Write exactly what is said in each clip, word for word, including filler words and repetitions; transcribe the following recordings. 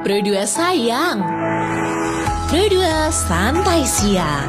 Pro dua sayang, Pro dua santai siang.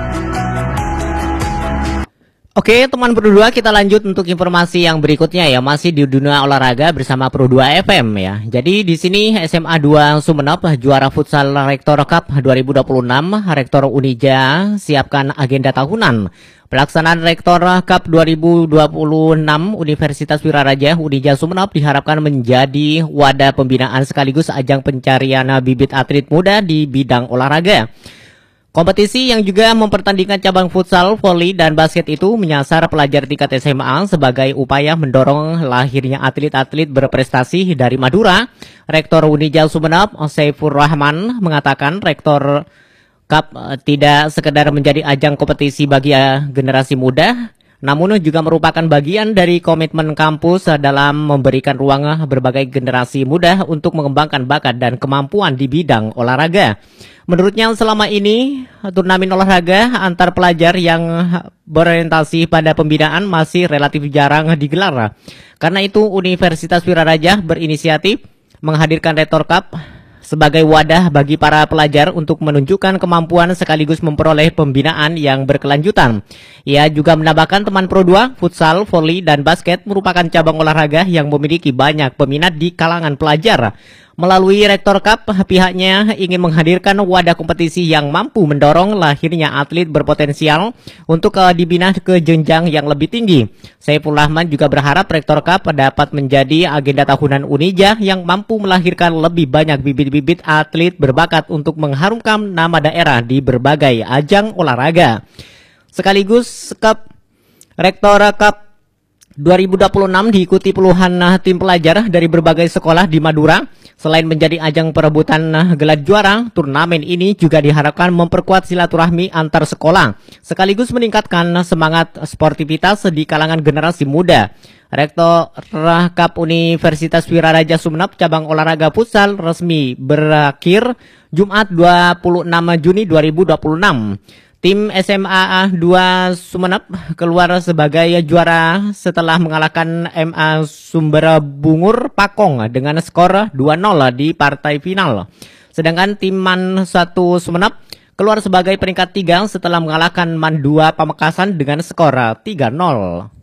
Oke teman Pro dua, kita lanjut untuk informasi yang berikutnya ya, masih di dunia olahraga bersama Pro dua F M ya. Jadi di sini S M A dua Sumeneb juara futsal Rektor Cup dua ribu dua puluh enam, Rektor Unija siapkan agenda tahunan. Pelaksanaan Rektor Cup dua ribu dua puluh enam Universitas Wiraraja Unija Sumeneb diharapkan menjadi wadah pembinaan sekaligus ajang pencarian bibit atlet muda di bidang olahraga. Kompetisi yang juga mempertandingkan cabang futsal, voli, dan basket itu menyasar pelajar tingkat S M A sebagai upaya mendorong lahirnya atlet-atlet berprestasi dari Madura. Rektor Unija Sumeneb, Saifur Rahman, mengatakan Rektor Cup tidak sekedar menjadi ajang kompetisi bagi generasi muda, namun juga merupakan bagian dari komitmen kampus dalam memberikan ruang berbagai generasi muda untuk mengembangkan bakat dan kemampuan di bidang olahraga. Menurutnya selama ini turnamen olahraga antar pelajar yang berorientasi pada pembinaan masih relatif jarang digelar. Karena itu Universitas Wiraraja berinisiatif menghadirkan Rektor Cup sebagai wadah bagi para pelajar untuk menunjukkan kemampuan sekaligus memperoleh pembinaan yang berkelanjutan. Ia juga menambahkan teman Pro dua, futsal, voli, dan basket merupakan cabang olahraga yang memiliki banyak peminat di kalangan pelajar. Melalui Rektor Cup, pihaknya ingin menghadirkan wadah kompetisi yang mampu mendorong lahirnya atlet berpotensial untuk uh, dibina ke jenjang yang lebih tinggi. Saiful Rahman juga berharap Rektor Cup dapat menjadi agenda tahunan Unija yang mampu melahirkan lebih banyak bibit-bibit atlet berbakat untuk mengharumkan nama daerah di berbagai ajang olahraga. Sekaligus Cup Rektor Cup dua ribu dua puluh enam diikuti puluhan tim pelajar dari berbagai sekolah di Madura. Selain menjadi ajang perebutan gelar juara, turnamen ini juga diharapkan memperkuat silaturahmi antar sekolah, sekaligus meningkatkan semangat sportivitas di kalangan generasi muda. Rektor Cup Universitas Wiraraja Sumeneb cabang olahraga futsal resmi berakhir Jumat dua puluh enam Juni dua ribu dua puluh enam. Tim S M A dua Sumeneb keluar sebagai juara setelah mengalahkan M A Sumber Bungur Pakong dengan skor dua nol di partai final. Sedangkan tim Man satu Sumeneb keluar sebagai peringkat tiga setelah mengalahkan Man dua Pamekasan dengan skor tiga nol.